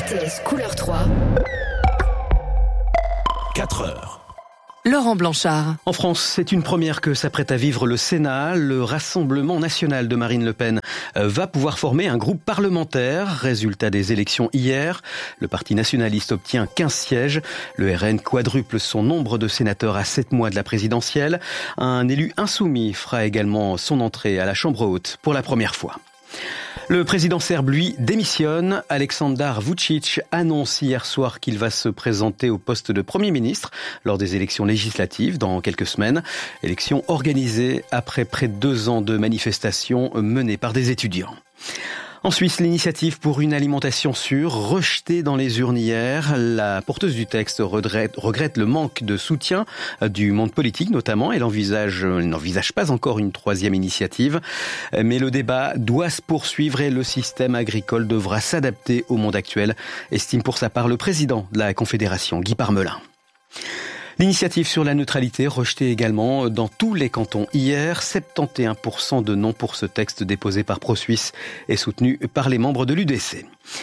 RTS Couleur 3. 4 heures. Laurent Blanchard. En France, c'est une première que s'apprête à vivre le Sénat. Le Rassemblement national de Marine Le Pen va pouvoir former un groupe parlementaire. Résultat des élections hier, le parti nationaliste obtient 15 sièges. Le RN quadruple son nombre de sénateurs à 7 mois de la présidentielle. Un élu insoumis fera également son entrée à la Chambre haute pour la première fois. Le président serbe, lui, démissionne. Aleksandar Vučić annonce hier soir qu'il va se présenter au poste de Premier ministre lors des élections législatives dans quelques semaines. Élections organisées après près de 2 ans de manifestations menées par des étudiants. En Suisse, l'initiative pour une alimentation sûre, rejetée dans les urnes hier. La porteuse du texte regrette le manque de soutien du monde politique notamment. Elle n'envisage pas encore une 3e initiative. Mais le débat doit se poursuivre et le système agricole devra s'adapter au monde actuel, estime pour sa part le président de la Confédération, Guy Parmelin. L'initiative sur la neutralité rejetée également dans tous les cantons hier. 71% de non pour ce texte déposé par ProSuisse et soutenu par les membres de l'UDC.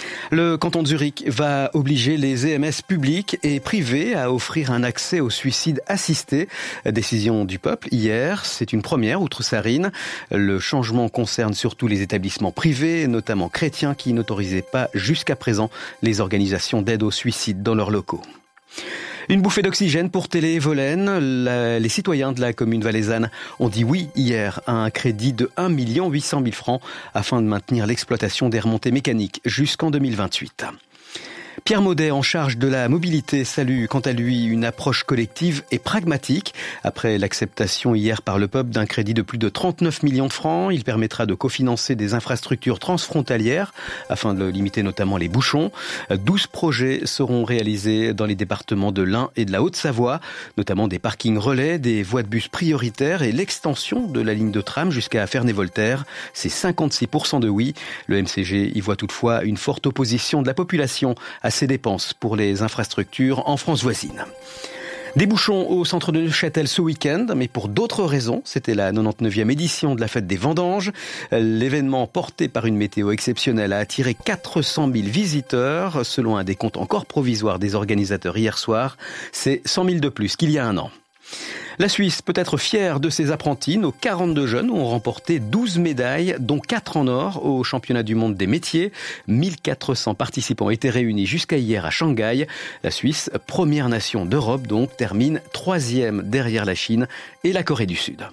Le canton de Zurich va obliger les EMS publics et privés à offrir un accès au suicide assisté. Décision du peuple hier. C'est une première outre-Sarine. Le changement concerne surtout les établissements privés, notamment chrétiens, qui n'autorisaient pas jusqu'à présent les organisations d'aide au suicide dans leurs locaux. Une bouffée d'oxygène pour Télé-Volène. Les citoyens de la commune valaisanne ont dit oui hier à un crédit de 1 800 000 francs afin de maintenir l'exploitation des remontées mécaniques jusqu'en 2028. Pierre Maudet, en charge de la mobilité, salue quant à lui une approche collective et pragmatique. Après l'acceptation hier par le peuple d'un crédit de plus de 39 millions de francs, il permettra de cofinancer des infrastructures transfrontalières afin de limiter notamment les bouchons. 12 projets seront réalisés dans les départements de l'Ain et de la Haute-Savoie, notamment des parkings relais, des voies de bus prioritaires et l'extension de la ligne de tram jusqu'à Ferney-Voltaire. C'est 56% de oui. Le MCG y voit toutefois une forte opposition de la population à ces dépenses pour les infrastructures en France voisine. Des bouchons au centre de Neuchâtel ce week-end, mais pour d'autres raisons. C'était la 99e édition de la fête des vendanges. L'événement porté par une météo exceptionnelle a attiré 400 000 visiteurs. Selon un décompte encore provisoire des organisateurs hier soir, c'est 100 000 de plus qu'il y a un an. La Suisse peut être fière de ses apprentis. Nos 42 jeunes ont remporté 12 médailles, dont 4 en or au championnat du monde des métiers. 1400 participants étaient réunis jusqu'à hier à Shanghai. La Suisse, première nation d'Europe, donc, termine 3e derrière la Chine et la Corée du Sud.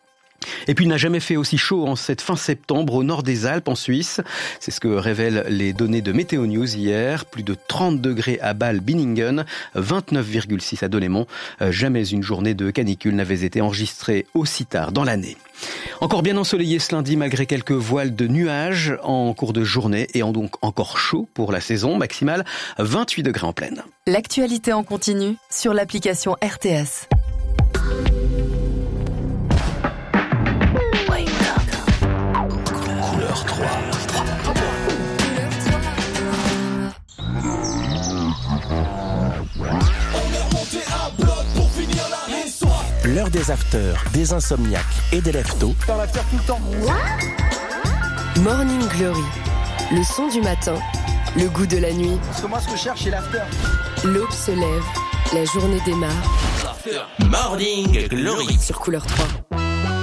Et puis il n'a jamais fait aussi chaud en cette fin septembre au nord des Alpes en Suisse. C'est ce que révèlent les données de Météo News hier. Plus de 30 degrés à Bâle-Binningen, 29,6 à Delémont. Jamais une journée de canicule n'avait été enregistrée aussi tard dans l'année. Encore bien ensoleillé ce lundi malgré quelques voiles de nuages en cours de journée et donc encore chaud pour la saison maximale, 28 degrés en pleine. L'actualité en continu sur l'application RTS. L'heure des afters, des insomniaques et des lève-tôt. Dans l'after tout le temps. Morning Glory, le son du matin, le goût de la nuit. Parce que moi, ce que je cherche, c'est l'after. L'aube se lève, la journée démarre. Morning Glory Sur Couleur 3.